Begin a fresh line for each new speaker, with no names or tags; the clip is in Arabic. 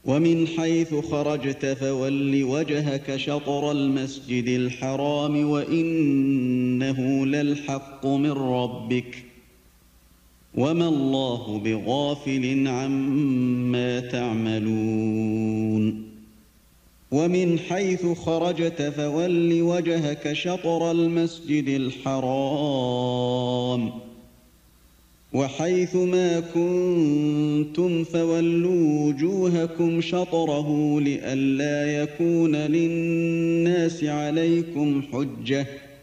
ومن حيث خرجت فول وجهك شطر المسجد الحرام وإنه للحق من ربك وما الله بغافل عما تعملون ومن حيث خرجت فول وجهك شطر المسجد الحرام وحيث ما كنتم فولوا وجوهكم شطره لئلا يكون للناس عليكم حجة